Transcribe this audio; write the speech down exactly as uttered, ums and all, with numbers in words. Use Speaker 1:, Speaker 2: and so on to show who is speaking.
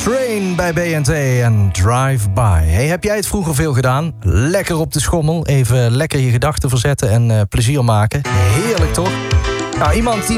Speaker 1: Train bij B N T en Drive By. Hey, heb jij het vroeger veel gedaan? Lekker op de schommel, even lekker je gedachten verzetten en uh, plezier maken. Heerlijk toch? Nou, iemand die